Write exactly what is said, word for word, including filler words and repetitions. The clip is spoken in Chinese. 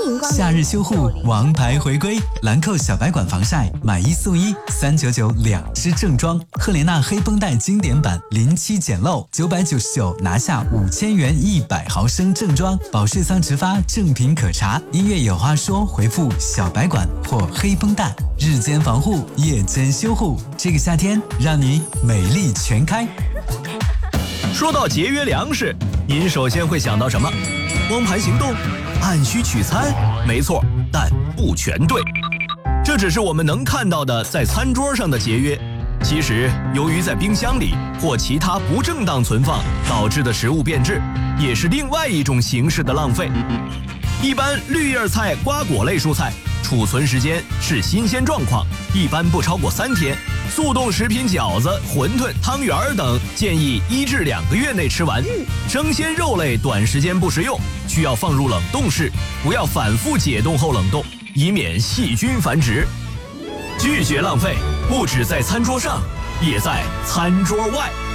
迎光临。 夏日修护王牌回归，兰蔻小白管防晒买一送一，三九九两支正装。赫莲娜黑绷带经典版零七简陋，九百九十九拿下五千元一百毫升正装。保税仓直发，正品可查。音乐有话说，回复小白管或黑绷带，日间防护，夜间修护。这个夏天让你美丽全开。 说到节约粮食，您首先会想到什么？光盘行动？按需取餐？没错，但不全对。这只是我们能看到的在餐桌上的节约。其实，由于在冰箱里或其他不正当存放导致的食物变质，也是另外一种形式的浪费。一般绿叶菜、瓜果类蔬菜储存时间是新鲜状况，一般不超过三天。速冻食品饺子、馄饨、汤圆等建议一至两个月内吃完。生鲜肉类短时间不食用，需要放入冷冻室，不要反复解冻后冷冻，以免细菌繁殖。拒绝浪费，不只在餐桌上，也在餐桌外。